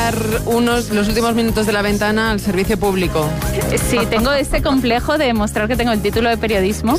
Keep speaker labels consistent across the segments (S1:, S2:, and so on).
S1: dar los últimos minutos de La Ventana al servicio público.
S2: Sí, tengo este complejo de demostrar que tengo el título de periodismo,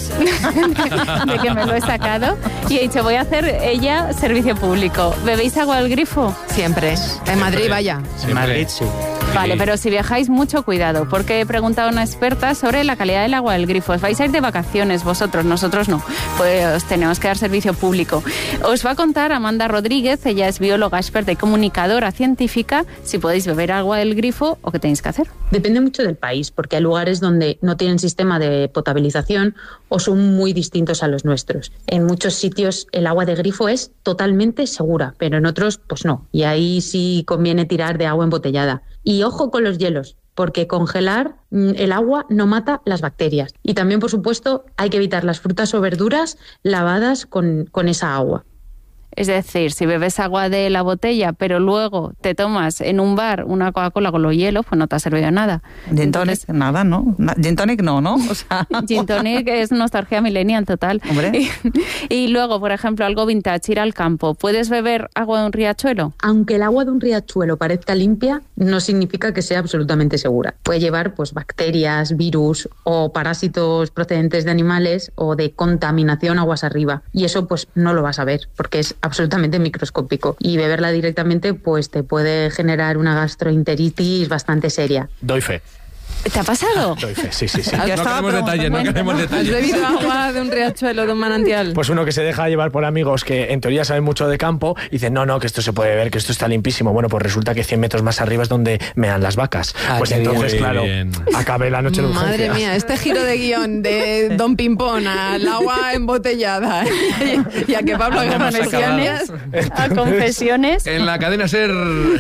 S2: de que me lo he sacado, y he dicho, voy a hacer ella servicio público. ¿Bebéis agua del grifo?
S1: Siempre. En Madrid, vaya.
S3: En Madrid, sí.
S2: Vale, pero si viajáis, mucho cuidado, porque he preguntado a una experta sobre la calidad del agua del grifo. Os vais a ir de vacaciones vosotros, nosotros no. Pues tenemos que dar servicio público. Os va a contar Amanda Rodríguez, ella es bióloga experta y comunicadora científica, si podéis beber agua del grifo o qué tenéis que hacer.
S4: Depende mucho del país, porque hay lugares donde no tienen sistema de potabilización o son muy distintos a los nuestros. En muchos sitios el agua de grifo es totalmente segura, pero en otros pues no. Y ahí sí conviene tirar de agua embotellada. Y ojo con los hielos, porque congelar el agua no mata las bacterias. Y también, por supuesto, hay que evitar las frutas o verduras lavadas con esa agua.
S2: Es decir, si bebes agua de la botella, pero luego te tomas en un bar una Coca-Cola con los hielos, pues no te ha servido nada.
S5: Gin tonic, nada, ¿no? Gin tonic no, ¿no? O sea,
S2: Gin tonic es nostalgia millennial total.
S5: Hombre.
S2: Y luego, por ejemplo, algo vintage, ir al campo. ¿Puedes beber agua de un riachuelo?
S4: Aunque el agua de un riachuelo parezca limpia, no significa que sea absolutamente segura. Puede llevar pues bacterias, virus o parásitos procedentes de animales o de contaminación aguas arriba. Y eso pues no lo vas a ver, porque es absolutamente microscópico. Y beberla directamente pues te puede generar una gastroenteritis bastante seria.
S3: Doy fe.
S2: ¿Te ha pasado?
S3: Doy fe, sí.
S5: Ya
S3: No
S5: estaba
S3: queremos detalles, no queremos
S1: ¿Has
S3: detalles.
S1: bebido agua de un riachuelo, de un manantial?
S3: Pues uno que se deja llevar por amigos que en teoría saben mucho de campo y dicen, no, que esto se puede ver, que esto está limpísimo. Bueno, pues resulta que 100 metros más arriba es donde mean las vacas. Pues entonces,
S6: bien.
S3: claro, acabé la noche de urgencias.
S1: Madre mía, este giro de guión de Don Pimpón al agua embotellada y a que Pablo haga
S2: Confesiones. A confesiones.
S6: En la cadena SER,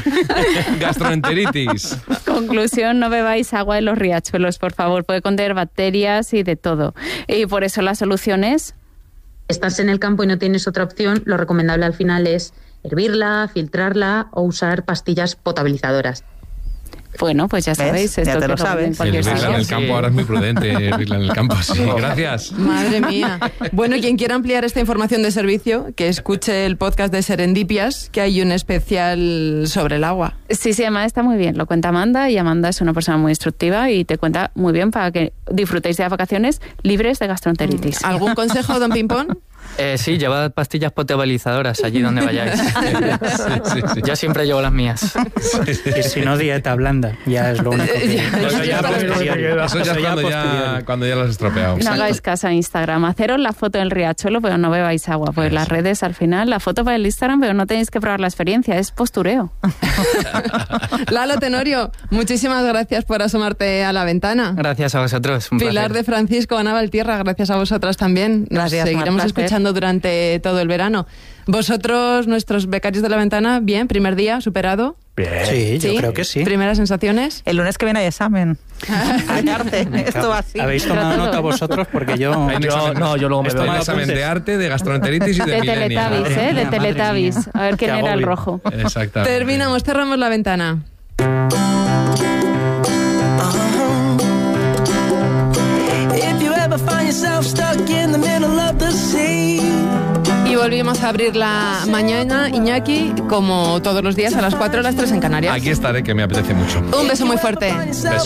S6: gastroenteritis.
S2: Conclusión, no bebáis agua de los riachuelos, por favor. Puede contener bacterias y de todo. Y por eso la solución es...
S4: Estás en el campo y no tienes otra opción, lo recomendable al final es hervirla, filtrarla o usar pastillas potabilizadoras.
S2: Bueno, pues ya sabéis,
S5: ¿Ves?
S2: esto
S5: Ya te
S2: que
S5: lo
S2: venden
S5: sabes.
S2: en cualquier
S6: Hervirla en
S2: sitio.
S6: el campo ahora es muy prudente, hervirla en el campo, sí, gracias.
S1: Madre mía. Bueno, quien quiera ampliar esta información de servicio, que escuche el podcast de Serendipias, que hay un especial sobre el agua.
S2: Sí, además está muy bien. Lo cuenta Amanda y Amanda es una persona muy instructiva y te cuenta muy bien para que disfrutéis de las vacaciones libres de gastroenteritis.
S1: ¿Algún consejo, Don Pimpón?
S7: Sí, llevad pastillas potabilizadoras allí donde vayáis.
S6: Sí.
S7: Yo siempre llevo las mías.
S8: Y si no, dieta blanda. Ya es lo único que...
S3: Eso ya posteriori.
S6: Eso ya es cuando ya lo has estropeado.
S2: No hagáis caso a Instagram. Haceros la foto del riachuelo, pero no bebáis agua. Pues las redes, al final, la foto para el Instagram, pero no tenéis que probar la experiencia. Es postureo.
S1: Lalo Tenorio, muchísimas gracias por asomarte a la ventana.
S7: Gracias a vosotros. Un
S1: Pilar
S7: placer.
S1: de Francisco, Ana Valtierra, gracias a vosotras también. Nos
S5: Gracias,
S1: seguiremos
S5: un placer.
S1: escuchando durante todo el verano. Vosotros, nuestros becarios de la ventana, bien, primer día, superado.
S3: Bien.
S8: Sí, yo creo que sí.
S1: Primeras sensaciones.
S5: el lunes que viene hay examen. De arte. Esto va así.
S8: ¿Habéis tomado nota vosotros? Porque yo...
S3: Yo luego me
S8: Esto
S3: doy
S8: me
S6: Un examen de arte, de gastroenteritis y de
S2: De
S6: millennial.
S2: Teletubbies,
S8: Madre
S2: de
S8: mía, madre
S2: Teletubbies.
S8: mía.
S2: A ver quién
S8: Qué
S2: era el
S8: agobio.
S2: rojo.
S6: Exactamente.
S1: Terminamos, cerramos la ventana. Y volvimos a abrir la mañana, Iñaki, como todos los días a las 4, a las 3 en Canarias.
S6: Aquí estaré, que me apetece mucho.
S1: Un beso muy fuerte.
S6: Beso.